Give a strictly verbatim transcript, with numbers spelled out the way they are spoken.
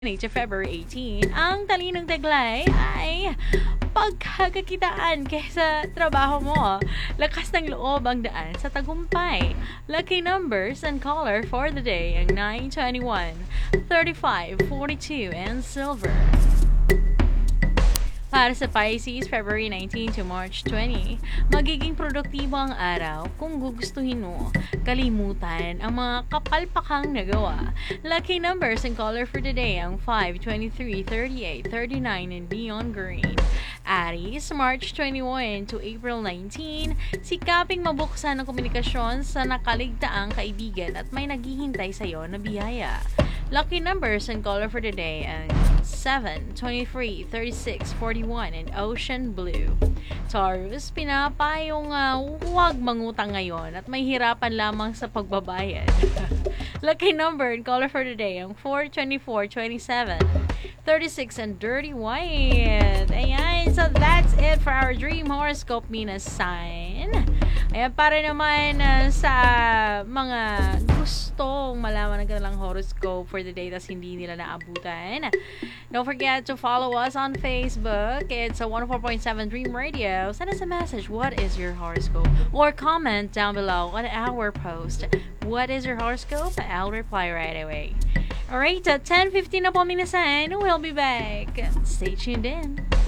to February eighteenth, ang talinong taglay ay pagkakakitaan kaysa trabaho mo. Lakas ng loob ang daan sa tagumpay. Lucky numbers and color for the day ang nine, twenty-one, thirty-five, forty-two, and silver. Para sa Pisces, February nineteenth to March twentieth, magiging produktibo ang araw kung gugustuhin mo. Kalimutan ang mga kapalpakang nagawa. Lucky numbers and color for today ang five, twenty-three, thirty-eight, thirty-nine, and neon green. Aries, March twenty-first to April nineteenth, sikaping mabuksan ang komunikasyon sa nakaligtaang kaibigan at may naghihintay sa'yo na biyaya. Lucky numbers and color for today ang seven, twenty-three, thirty-six, forty-one, and ocean blue. Taurus, pinapayong uh, huwag mangutang ngayon at may hirapan lamang sa pagbabayad. Lucky number and color for today ang four, twenty-four, twenty-seven, thirty-six, and dirty white. Ayan, so that's it for our dream horoscope Mina sign. Ayan, para naman uh, sa mga gustong malaman ng kanilang horoscope for the day tas hindi nila naabutan, don't forget to follow us on Facebook. It's a one oh four point seven Dream Radio. Send us a message, what is your horoscope? Or comment down below on our post, what is your horoscope? I'll reply right away. Alright, at ten fifteen na po minasan. We'll be back. Stay tuned in.